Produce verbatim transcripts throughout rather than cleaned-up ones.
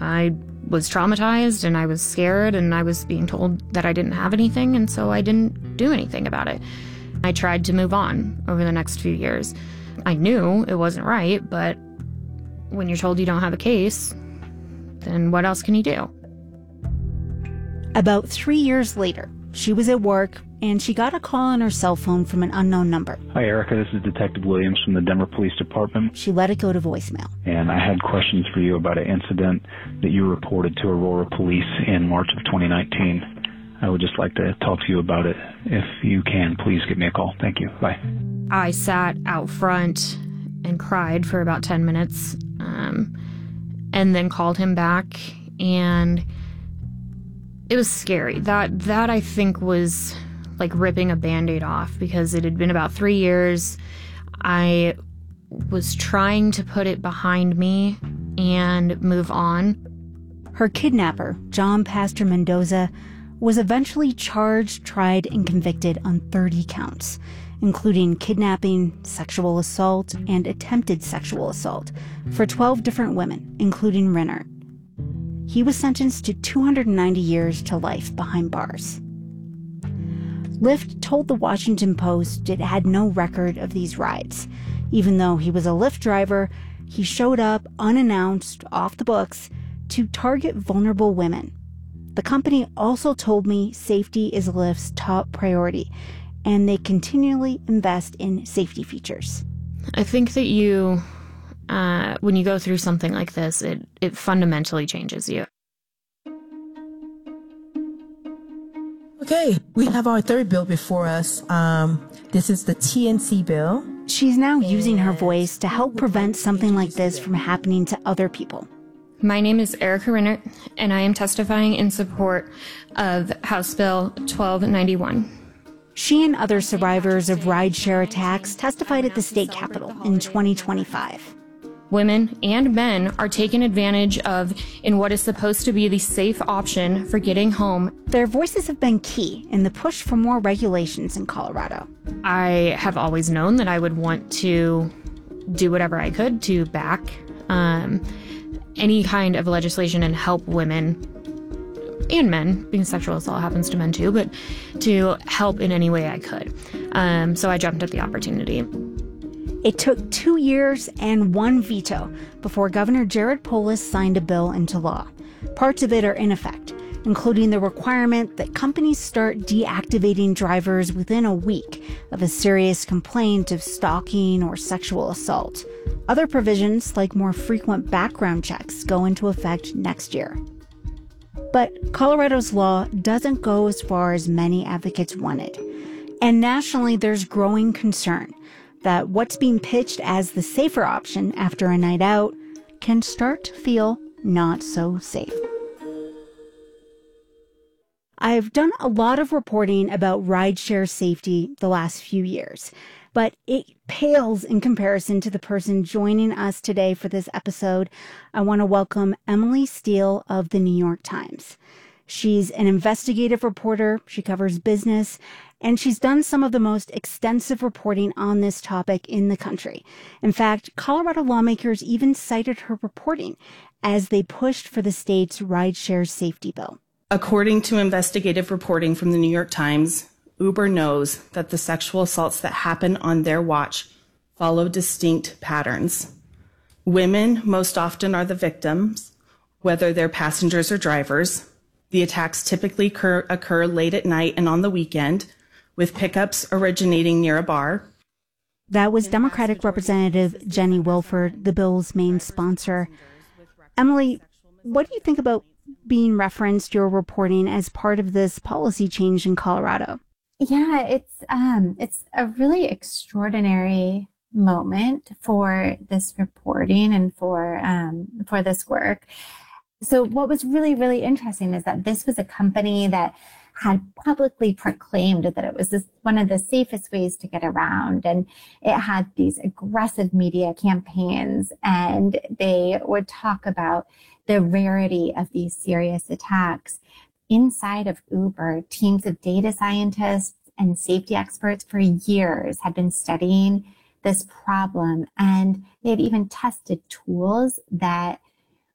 I was traumatized and I was scared and I was being told that I didn't have anything, and so I didn't do anything about it. I tried to move on over the next few years. I knew it wasn't right, but when you're told you don't have a case, then what else can you do? About three years later, she was at work and she got a call on her cell phone from an unknown number. Hi, Erica. This is Detective Williams from the Denver Police Department. She let it go to voicemail. And I had questions for you about an incident that you reported to Aurora Police in March of twenty nineteen. I would just like to talk to you about it. If you can, please give me a call. Thank you. Bye. I sat out front and cried for about ten minutes, um, and then called him back, and it was scary. That, that I think was like ripping a Band-Aid off, because it had been about three years. I was trying to put it behind me and move on. Her kidnapper, John Pastor Mendoza, was eventually charged, tried, and convicted on thirty counts, including kidnapping, sexual assault, and attempted sexual assault for twelve different women, including Renner. He was sentenced to two hundred ninety years to life behind bars. Lyft told the Washington Post it had no record of these rides. Even though he was a Lyft driver, he showed up unannounced, off the books, to target vulnerable women. The company also told me safety is Lyft's top priority, and they continually invest in safety features. I think that you, uh, when you go through something like this, it, it fundamentally changes you. Okay, we have our third bill before us. Um, this is the T N C bill. She's now using her voice to help prevent something like this from happening to other people. My name is Erica Renner, and I am testifying in support of House Bill twelve ninety-one. She and other survivors of rideshare attacks testified at the state capitol in twenty twenty-five. Women and men are taken advantage of in what is supposed to be the safe option for getting home. Their voices have been key in the push for more regulations in Colorado. I have always known that I would want to do whatever I could to back um, any kind of legislation and help women and men, because sexual assault happens to men too, but to help in any way I could. Um, so I jumped at the opportunity. It took two years and one veto before Governor Jared Polis signed a bill into law. Parts of it are in effect, including the requirement that companies start deactivating drivers within a week of a serious complaint of stalking or sexual assault. Other provisions, like more frequent background checks, go into effect next year. But Colorado's law doesn't go as far as many advocates wanted. And nationally, there's growing concern that what's being pitched as the safer option after a night out can start to feel not so safe. I've done a lot of reporting about rideshare safety the last few years, but it pales in comparison to the person joining us today for this episode. I want to welcome Emily Steele of the New York Times. She's an investigative reporter, she covers business, and she's done some of the most extensive reporting on this topic in the country. In fact, Colorado lawmakers even cited her reporting as they pushed for the state's rideshare safety bill. According to investigative reporting from the New York Times, Uber knows that the sexual assaults that happen on their watch follow distinct patterns. Women most often are the victims, whether they're passengers or drivers. The attacks typically occur, occur late at night and on the weekend, with pickups originating near a bar. That was Democratic Representative Jenny Wilford, the bill's main sponsor. Emily, what do you think about being referenced, your reporting, as part of this policy change in Colorado? Yeah, it's um, it's a really extraordinary moment for this reporting and for um, for this work. So what was really, really interesting is that this was a company that had publicly proclaimed that it was this, one of the safest ways to get around. And it had these aggressive media campaigns, and they would talk about the rarity of these serious attacks. Inside of Uber, teams of data scientists and safety experts for years had been studying this problem, and they had even tested tools that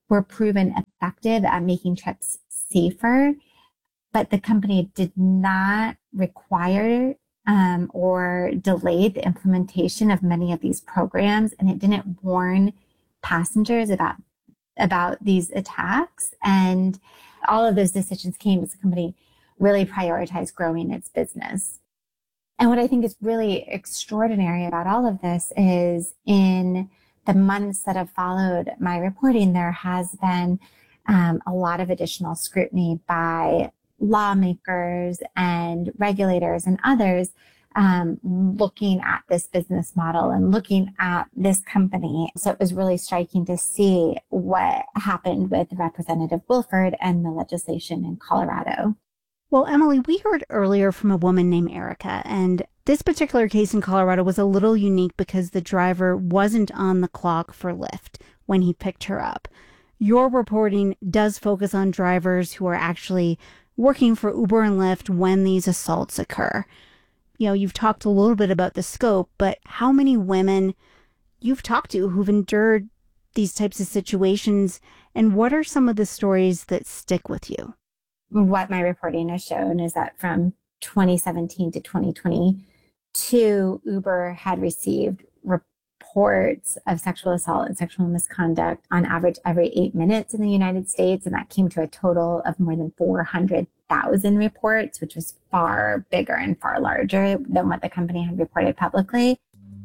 were proven effective at making trips safer, but the company did not require um, or delay the implementation of many of these programs, and it didn't warn passengers about about these attacks. And all of those decisions came as the company really prioritized growing its business. And what I think is really extraordinary about all of this is in the months that have followed my reporting, there has been um, a lot of additional scrutiny by lawmakers and regulators and others um, looking at this business model and looking at this company. So it was really striking to see what happened with Representative Wilford and the legislation in Colorado. Well, Emily, we heard earlier from a woman named Erica, and this particular case in Colorado was a little unique because the driver wasn't on the clock for Lyft when he picked her up. Your reporting does focus on drivers who are actually working for Uber and Lyft when these assaults occur. You know, you've talked a little bit about the scope, but how many women you've talked to who've endured these types of situations, and what are some of the stories that stick with you? What my reporting has shown is that from twenty seventeen to twenty twenty-two, Uber had received reports of sexual assault and sexual misconduct on average every eight minutes in the United States. And that came to a total of more than four hundred thousand reports, which was far bigger and far larger than what the company had reported publicly.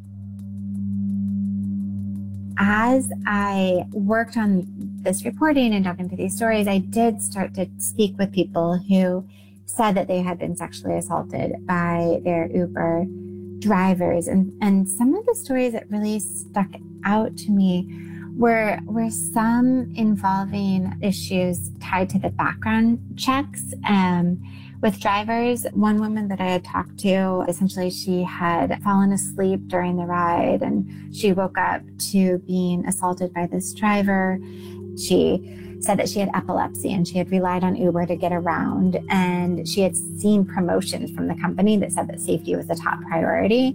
As I worked on this reporting and dug into these stories, I did start to speak with people who said that they had been sexually assaulted by their Uber drivers. And, and some of the stories that really stuck out to me were, were some involving issues tied to the background checks um, with drivers. One woman that I had talked to, essentially she had fallen asleep during the ride and she woke up to being assaulted by this driver. She said that she had epilepsy and she had relied on Uber to get around, and she had seen promotions from the company that said that safety was the top priority.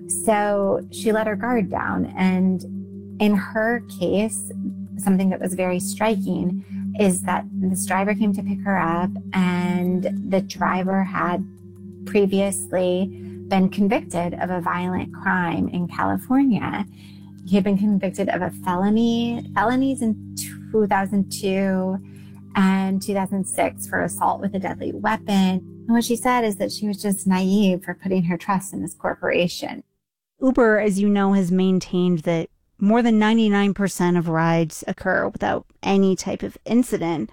So she let her guard down. And in her case, something that was very striking is that this driver came to pick her up, and the driver had previously been convicted of a violent crime in California. He had been convicted of a felony, felonies in two thousand two and two thousand six for assault with a deadly weapon. And what she said is that she was just naive for putting her trust in this corporation. Uber, as you know, has maintained that more than ninety-nine percent of rides occur without any type of incident,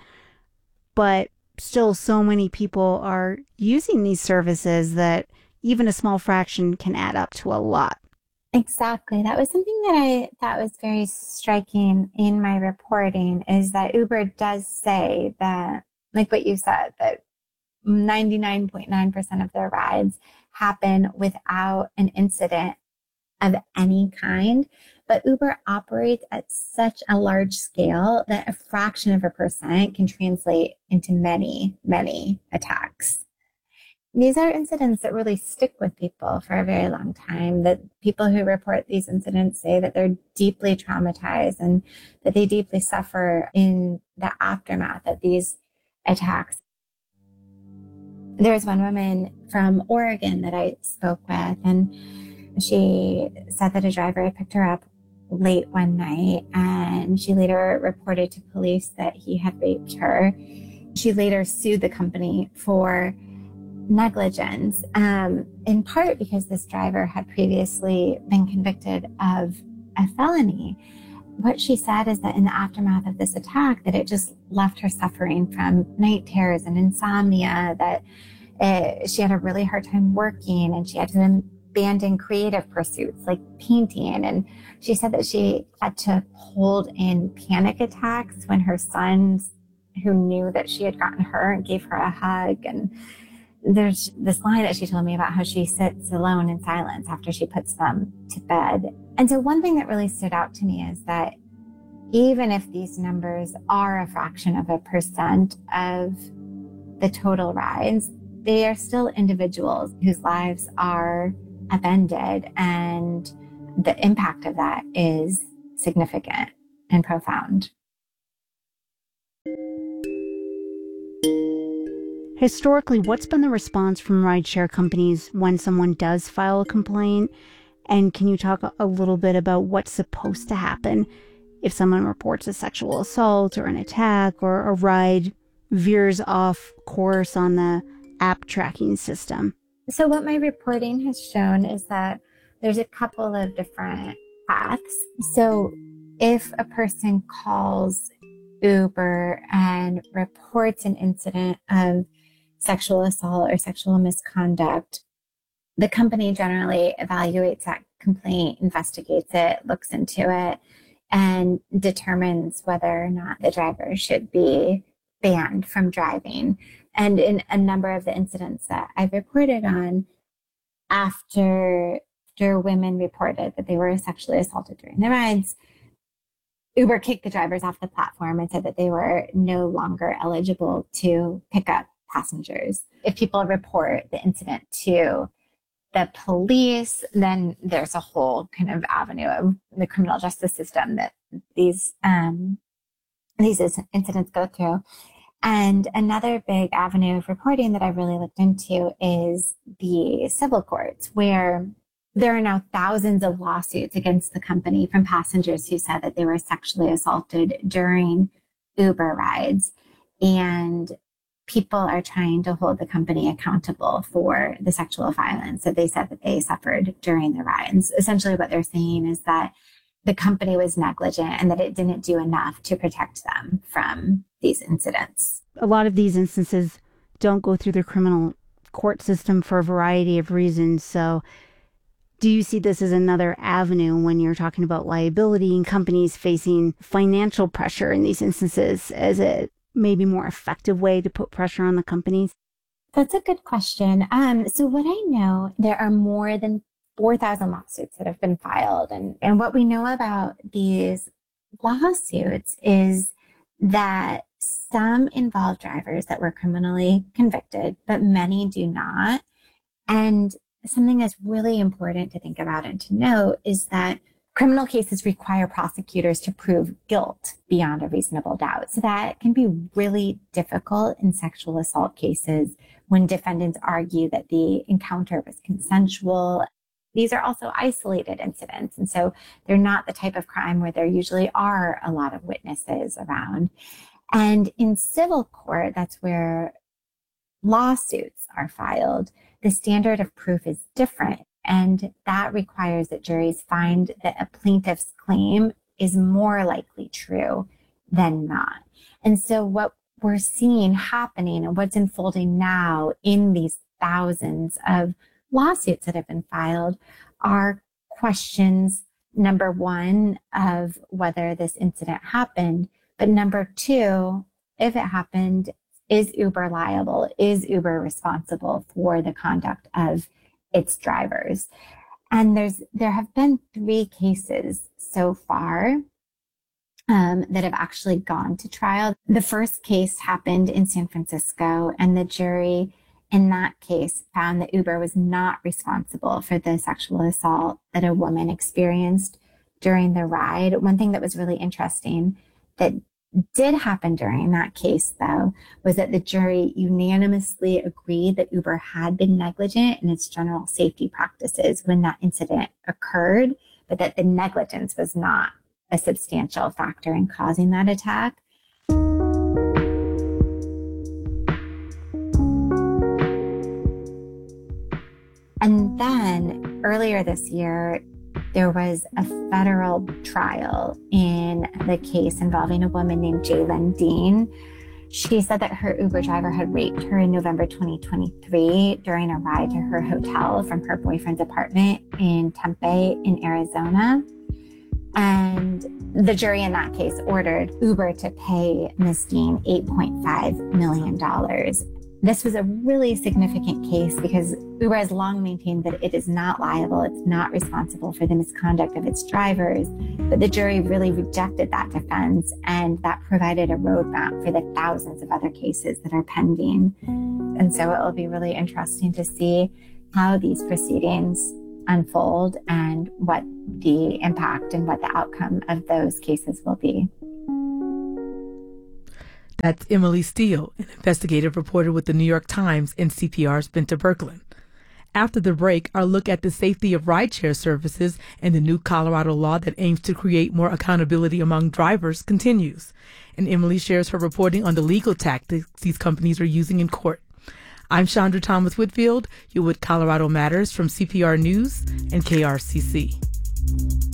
but still so many people are using these services that even a small fraction can add up to a lot. Exactly. That was something that I thought was very striking in my reporting, is that Uber does say that, like what you said, that ninety-nine point nine percent of their rides happen without an incident of any kind. But Uber operates at such a large scale that a fraction of a percent can translate into many, many attacks. These are incidents that really stick with people for a very long time, that people who report these incidents say that they're deeply traumatized and that they deeply suffer in the aftermath of these attacks. There was one woman from Oregon that I spoke with, and she said that a driver had picked her up late one night, and she later reported to police that he had raped her. She later sued the company for negligence, um, in part because this driver had previously been convicted of a felony. What she said is that in the aftermath of this attack, that it just left her suffering from night terrors and insomnia, that it, she had a really hard time working, and she had to abandon creative pursuits like painting. And she said that she had to hold in panic attacks when her sons, who knew that she had gotten hurt, gave her a hug. And there's this line that she told me about how she sits alone in silence after she puts them to bed. And so one thing that really stood out to me is that even if these numbers are a fraction of a percent of the total rides, they are still individuals whose lives are upended, and the impact of that is significant and profound. Historically, what's been the response from rideshare companies when someone does file a complaint? And can you talk a little bit about what's supposed to happen if someone reports a sexual assault or an attack or a ride veers off course on the app tracking system? So what my reporting has shown is that there's a couple of different paths. So if a person calls Uber and reports an incident of sexual assault or sexual misconduct, the company generally evaluates that complaint, investigates it, looks into it, and determines whether or not the driver should be banned from driving. And in a number of the incidents that I've reported on, after, after women reported that they were sexually assaulted during the rides, Uber kicked the drivers off the platform and said that they were no longer eligible to pick up passengers. If people report the incident to the police, then there's a whole kind of avenue of the criminal justice system that these um, these incidents go through. And another big avenue of reporting that I've really looked into is the civil courts, where there are now thousands of lawsuits against the company from passengers who said that they were sexually assaulted during Uber rides. And people are trying to hold the company accountable for the sexual violence that they said that they suffered during the rides. Essentially what they're saying is that the company was negligent and that it didn't do enough to protect them from these incidents. A lot of these instances don't go through the criminal court system for a variety of reasons. So do you see this as another avenue when you're talking about liability and companies facing financial pressure in these instances as a maybe more effective way to put pressure on the companies? That's a good question. Um, so what I know, there are more than four thousand lawsuits that have been filed. And, and what we know about these lawsuits is that some involve drivers that were criminally convicted, but many do not. And something that's really important to think about and to know is that criminal cases require prosecutors to prove guilt beyond a reasonable doubt. So that can be really difficult in sexual assault cases when defendants argue that the encounter was consensual. These are also isolated incidents. And so they're not the type of crime where there usually are a lot of witnesses around. And in civil court, that's where lawsuits are filed. The standard of proof is different. And that requires that juries find that a plaintiff's claim is more likely true than not. And so what we're seeing happening and what's unfolding now in these thousands of lawsuits that have been filed are questions, number one, of whether this incident happened, but number two, if it happened, is Uber liable? Is Uber responsible for the conduct of its drivers? And there's there have been three cases so far um, that have actually gone to trial. The first case happened in San Francisco, and the jury in that case found that Uber was not responsible for the sexual assault that a woman experienced during the ride. One thing that was really interesting that did happen during that case, though, was that the jury unanimously agreed that Uber had been negligent in its general safety practices when that incident occurred, but that the negligence was not a substantial factor in causing that attack. And then earlier this year, there was a federal trial in the case involving a woman named Jaylyn Dean. She said that her Uber driver had raped her in November twenty twenty-three during a ride to her hotel from her boyfriend's apartment in Tempe in Arizona. And the jury in that case ordered Uber to pay Miz Dean eight point five million dollars. This was a really significant case because Uber has long maintained that it is not liable, it's not responsible for the misconduct of its drivers, but the jury really rejected that defense, and that provided a roadmap for the thousands of other cases that are pending. And so it will be really interesting to see how these proceedings unfold and what the impact and what the outcome of those cases will be. That's Emily Steele, an investigative reporter with the New York Times and C P R's Benta Birkeland. After the break, our look at the safety of rideshare services and the new Colorado law that aims to create more accountability among drivers continues. And Emily shares her reporting on the legal tactics these companies are using in court. I'm Chandra Thomas Whitfield. You're with Colorado Matters from C P R News and K R C C.